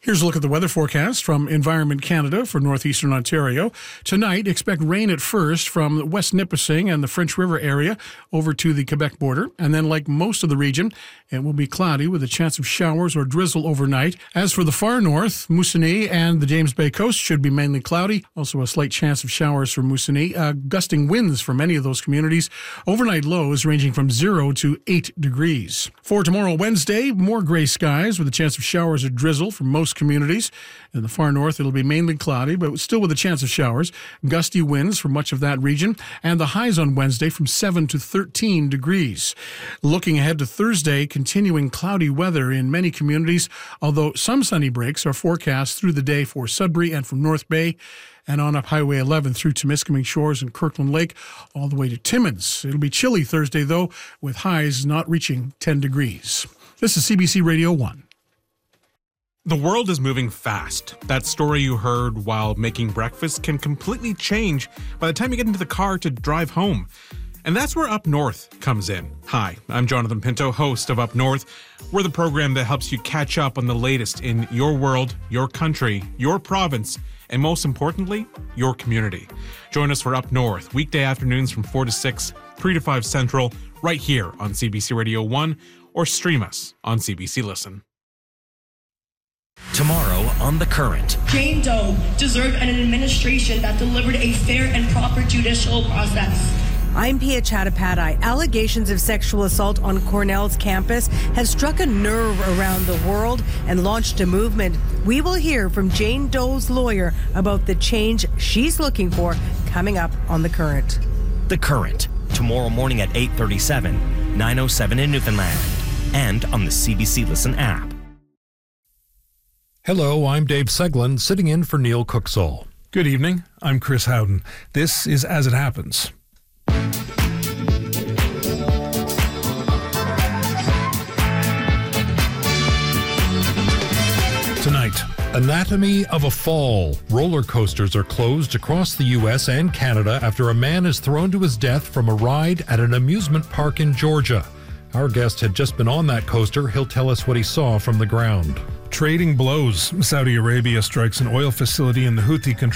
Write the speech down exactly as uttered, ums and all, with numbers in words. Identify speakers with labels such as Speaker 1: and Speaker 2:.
Speaker 1: Here's a look at the weather forecast from Environment Canada for northeastern Ontario. Tonight, expect rain at first from West Nipissing and the French River area over to the Quebec border. And then, like most of the region, it will be cloudy with a chance of showers or drizzle overnight. As for the far north, Moosonee and the James Bay coast should be mainly cloudy. Also a slight chance of showers for Moosonee. Uh, gusting winds for many of those communities. Overnight lows ranging from zero to eight degrees. For tomorrow, Wednesday, more gray skies with a chance of showers or drizzle for most communities. In the far north, it'll be mainly cloudy, but still with a chance of showers. Gusty winds for much of that region, and the highs on Wednesday from seven to thirteen degrees. Looking ahead to Thursday, continuing cloudy weather in many communities, although some sunny breaks are forecast through the day for Sudbury and from North Bay, and on up Highway eleven through Temiskaming Shores and Kirkland Lake, all the way to Timmins. It'll be chilly Thursday, though, with highs not reaching ten degrees. This is C B C Radio one.
Speaker 2: The world is moving fast. That story you heard while making breakfast can completely change by the time you get into the car to drive home. And that's where Up North comes in. Hi, I'm Jonathan Pinto, host of Up North. We're the program that helps you catch up on the latest in your world, your country, your province, and most importantly, your community. Join us for Up North, weekday afternoons from four to six, three to five Central, right here on C B C Radio one, or stream us on C B C Listen.
Speaker 3: Tomorrow on The Current.
Speaker 4: Jane Doe deserved an administration that delivered a fair and proper judicial process.
Speaker 5: I'm Pia Chattopadhyay. Allegations of sexual assault on Cornell's campus have struck a nerve around the world and launched a movement. We will hear from Jane Doe's lawyer about the change she's looking for coming up on The Current.
Speaker 3: The Current, tomorrow morning at eight thirty-seven, nine oh seven in Newfoundland, and on the C B C Listen app.
Speaker 6: Hello, I'm Dave Seglin, sitting in for Neil Cooksall.
Speaker 7: Good evening, I'm Chris Howden. This is As It Happens. Tonight,
Speaker 6: Anatomy of a Fall. Roller coasters are closed across the U S and Canada after a man is thrown to his death from a ride at an amusement park in Georgia. Our guest had just been on that coaster. He'll tell us what he saw from the ground.
Speaker 7: Trading blows. Saudi Arabia strikes an oil facility in the Houthi controlled